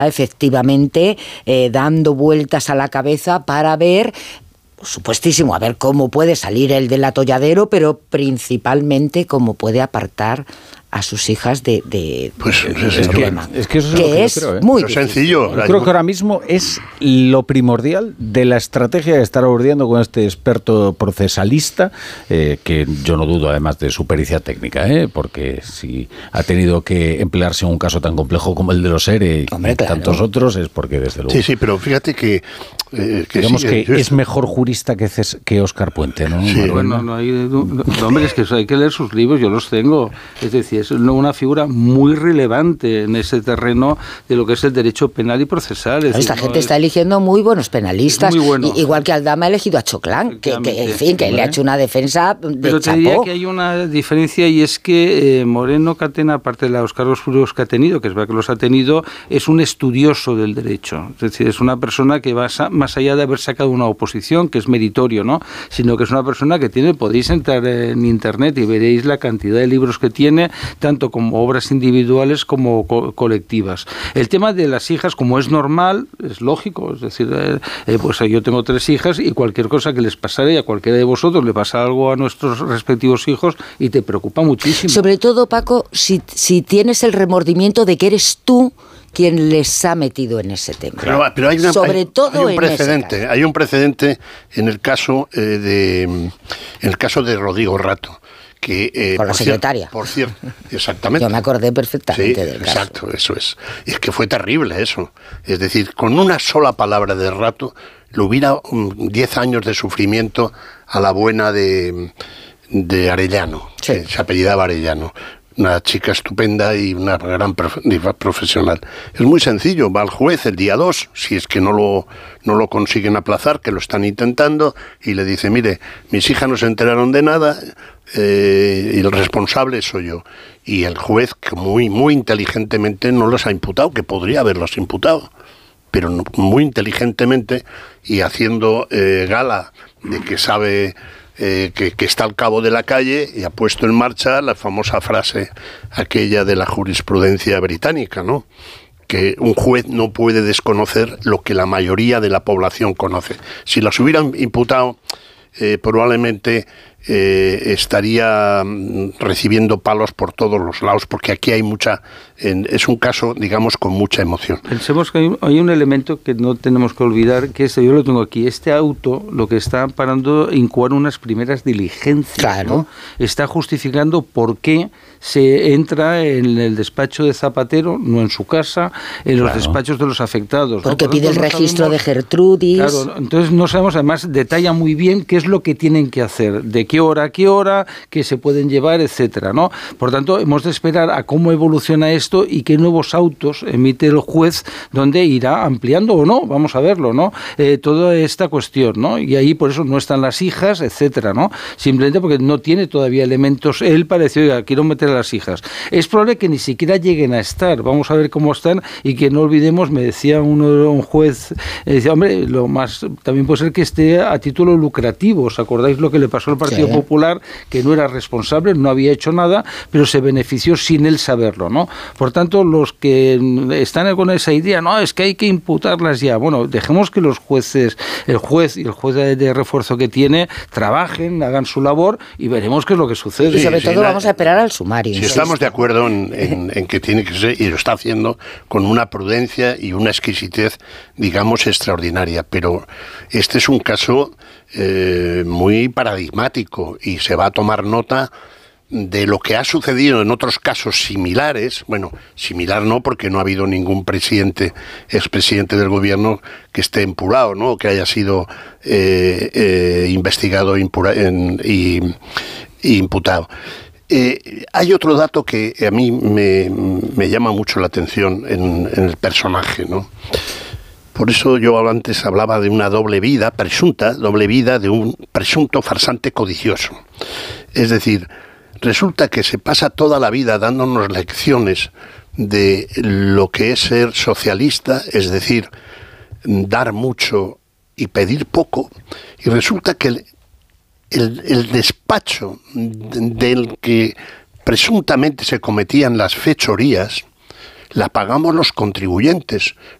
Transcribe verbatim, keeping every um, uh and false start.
efectivamente eh, dando vueltas a la cabeza para ver, supuestísimo, a ver cómo puede salir él del atolladero, pero principalmente cómo puede apartar a sus hijas de, de, pues, de, de es ese que, problema. Es que eso es que lo que es yo creo, ¿eh? muy Pero sencillo. Yo creo que ahora mismo es lo primordial de la estrategia de estar abordiendo con este experto procesalista, eh, que yo no dudo además de su pericia técnica, ¿eh? Porque si ha tenido que emplearse en un caso tan complejo como el de los ERE y Hombre, claro. tantos otros, es porque desde luego... Sí, sí, pero fíjate que... Eh, que digamos sí, que yo es estoy... mejor jurista que, Ces- que Óscar Puente, ¿no? Sí. Manuel? Bueno, no hay... No, no, hombre, es que hay que leer sus libros, yo los tengo. Es decir, es una figura muy relevante en ese terreno de lo que es el derecho penal y procesal. Es Esta decir, gente no es... está eligiendo muy buenos penalistas, muy bueno. I, igual que Aldama ha elegido a Choclán, que, que en fin, que ¿Vale? le ha hecho una defensa de Pero te chapó. diría que hay una diferencia, y es que eh, Moreno Catena, aparte de los cargos públicos que ha tenido, que es verdad que los ha tenido, es un estudioso del derecho. Es decir, es una persona que va más allá de haber sacado una oposición, que es meritorio, ¿no? Sino que es una persona que tiene, podéis entrar en internet y veréis la cantidad de libros que tiene, tanto como obras individuales como co- colectivas. El tema de las hijas, como es normal, es lógico, es decir, eh, eh, pues yo tengo tres hijas y cualquier cosa que les pasara, y a cualquiera de vosotros le pasa algo a nuestros respectivos hijos y te preocupa muchísimo. Sobre todo, Paco, si, si tienes el remordimiento de que eres tú quien les ha metido en ese tema. Pero, pero hay, una, Sobre hay, todo hay un en precedente, ese caso. hay un precedente en el caso eh, de en el caso de Rodrigo Rato, que eh, Con la por secretaria. Cier, por cierto, exactamente. Yo me acordé perfectamente Sí, del caso. exacto, eso es. Es que fue terrible eso. Es decir, con una sola palabra de Rato le hubiera diez años de sufrimiento a la buena de, de Arellano, Sí. que se apellidaba Arellano. Una chica estupenda y una gran prof- profesional. Es muy sencillo, va al juez el día dos, si es que no lo, no lo consiguen aplazar, que lo están intentando, y le dice, mire, mis hijas no se enteraron de nada, eh, y el responsable soy yo. Y el juez, que muy, muy inteligentemente no los ha imputado, que podría haberlos imputado, pero no, muy inteligentemente y haciendo eh, gala de que sabe... Eh, que, que está al cabo de la calle, y ha puesto en marcha la famosa frase aquella de la jurisprudencia británica, ¿no? Que un juez no puede desconocer lo que la mayoría de la población conoce. Si los hubieran imputado, eh, probablemente eh, estaría recibiendo palos por todos los lados, porque aquí hay mucha... En, es un caso, digamos, con mucha emoción. Pensemos que hay, hay un elemento que no tenemos que olvidar, que este, yo lo tengo aquí, este auto lo que está amparando incoar unas primeras diligencias, Claro. ¿no? Está justificando por qué se entra en el despacho de Zapatero, no en su casa, en los Claro. despachos de los afectados. Porque ¿no? pide el no registro sabemos, de Gertrudis. Claro, entonces no sabemos, además detalla muy bien qué es lo que tienen que hacer, de qué hora a qué hora, qué se pueden llevar, etcétera, ¿no? Por tanto, hemos de esperar a cómo evoluciona esto y qué nuevos autos emite el juez, donde irá ampliando o no, vamos a verlo, ¿no? Eh, toda esta cuestión, ¿no? Y ahí por eso no están las hijas, etcétera, ¿no? Simplemente porque no tiene todavía elementos él para decir, oiga, quiero meter a las hijas. Es probable que ni siquiera lleguen a estar, vamos a ver cómo están, y que no olvidemos, me decía uno, un juez, eh, decía, hombre, lo más, también puede ser que esté a título lucrativo. ¿Os acordáis lo que le pasó al Partido Sí. Popular? Que no era responsable, no había hecho nada, pero se benefició sin él saberlo, ¿no? Por tanto, los que están con esa idea, no, es que hay que imputarlas ya. Bueno, dejemos que los jueces, el juez y el juez de, de refuerzo que tiene, trabajen, hagan su labor y veremos qué es lo que sucede. Y sobre Sí, todo sí, vamos na- a esperar al sumario. Si insisto. estamos de acuerdo en, en, en que tiene que ser, y lo está haciendo con una prudencia y una exquisitez, digamos, extraordinaria, pero este es un caso eh, muy paradigmático, y se va a tomar nota de lo que ha sucedido en otros casos similares. Bueno, similar no, porque no ha habido ningún presidente, expresidente del gobierno que esté empurado, ¿no? Que haya sido eh, eh, investigado impura, en, y, y imputado. Eh, hay otro dato que a mí me, me llama mucho la atención en, en el personaje, ¿no? Por eso yo antes hablaba de una doble vida, presunta doble vida de un presunto farsante codicioso. Es decir, resulta que se pasa toda la vida dándonos lecciones de lo que es ser socialista, es decir, dar mucho y pedir poco, y resulta que el, el, el despacho del que presuntamente se cometían las fechorías la pagamos los contribuyentes.